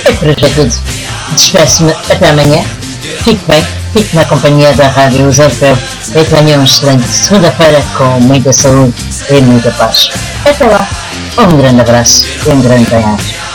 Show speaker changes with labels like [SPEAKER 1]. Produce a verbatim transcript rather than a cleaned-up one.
[SPEAKER 1] É por hoje é tudo. Despeço-me até amanhã. Fique bem, fique na companhia da Rádio Zé Peu e tenha uma excelente segunda-feira com muita saúde e muita paz. Até lá, um grande abraço e um grande bem-aja.